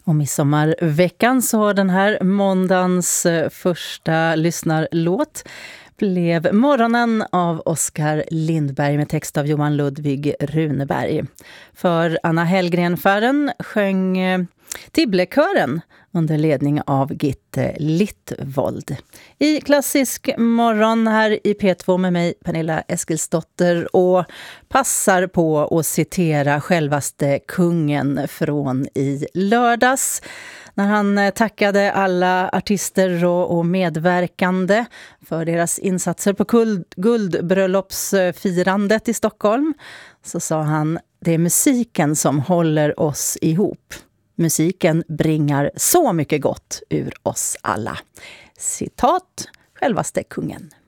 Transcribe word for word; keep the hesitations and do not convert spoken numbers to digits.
Och midsommarveckan, så den här måndagens första lyssnarlåt blev Morgonen av Oskar Lindberg med text av Johan Ludvig Runeberg. För Anna Hellgren-Fären sjöng Tibblekören under ledning av Gitte Littvold. I klassisk morgon här i P två med mig, Pernilla Eskilsdotter, och passar på att citera självaste kungen från i lördags, när han tackade alla artister och, och medverkande för deras insatser på guld, guldbröllopsfirandet i Stockholm. Så sa han: det är musiken som håller oss ihop. Musiken bringar så mycket gott ur oss alla. Citat självaste kungen.